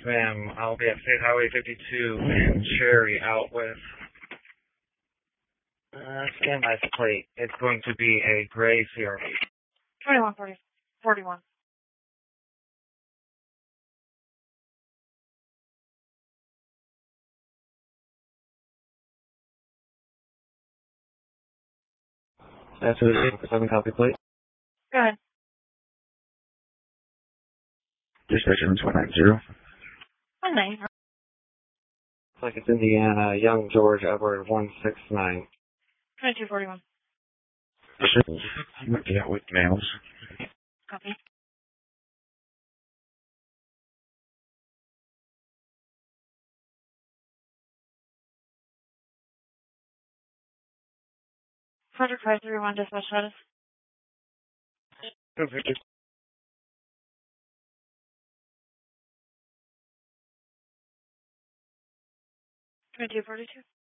ma'am. I'll be at State Highway 52 and Cherry out with standby plate. It's going to be a gray CRV. 41. That's what it is. 7 copy plate. Go ahead. Dispatch 190. 19. Looks like it's Indiana, Young George Edward 169. 2241. Yeah, with nails. Copy. Frederick 531, dispatch status. 250. 2242.